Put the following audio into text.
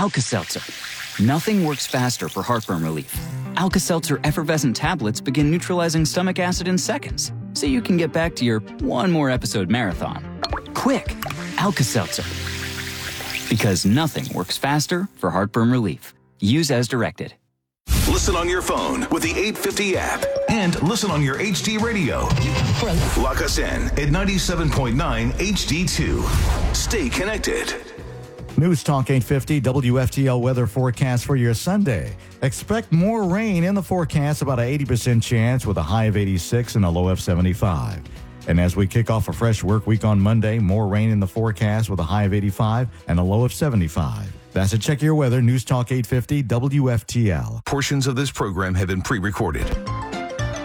Alka-Seltzer. Nothing works faster for heartburn relief. Alka-Seltzer effervescent tablets begin neutralizing stomach acid in seconds, so you can get back to your one more episode marathon. Quick, Alka-Seltzer. Because nothing works faster for heartburn relief. Use as directed. Listen on your phone with the 850 app and listen on your HD radio. Lock us in at 97.9 HD2. Stay connected. News Talk 850 WFTL weather forecast for your Sunday. Expect more rain in the forecast, about an 80% chance with a high of 86 and a low of 75. And as we kick off a fresh work week on Monday, more rain in the forecast with a high of 85 and a low of 75. That's a Check Your Weather, News Talk 850 WFTL. Portions of this program have been pre-recorded.